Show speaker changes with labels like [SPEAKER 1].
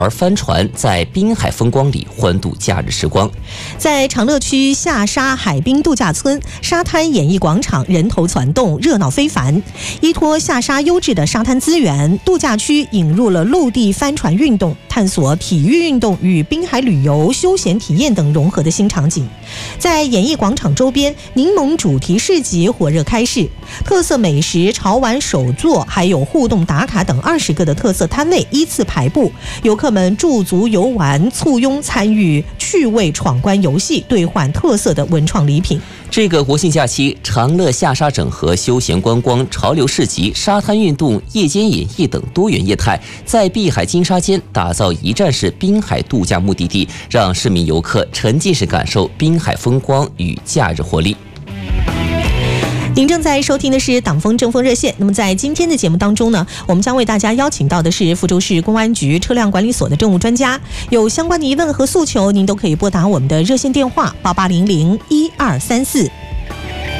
[SPEAKER 1] 而帆船在滨海风光里欢度假日时光。
[SPEAKER 2] 在长乐区下沙海滨度假村沙滩演艺广场人头攒动，热闹非凡。依托下沙优质的沙滩资源，度假区引入了陆地帆船运动，探索体育运动与滨海旅游休闲体验等融合的新场景。在演艺广场周边，柠檬主题市集火热开市，特色美食、潮玩手作还有互动打卡等20个的特色摊位依次排布，游客们驻足游玩，簇拥参与趣味闯关游戏，兑换特色的文创礼品。
[SPEAKER 1] 这个国庆假期，长乐下沙整合休闲观光、潮流市集、沙滩运动、夜间演艺等多元业态，在碧海金沙间打造一站式滨海度假目的地，让市民游客沉浸式感受滨海风光与假日活力。
[SPEAKER 2] 您正在收听的是党风正风热线。那么在今天的节目当中呢，我们将为大家邀请到的是福州市公安局车辆管理所的政务专家，有相关的疑问和诉求，您都可以拨打我们的热线电话88001234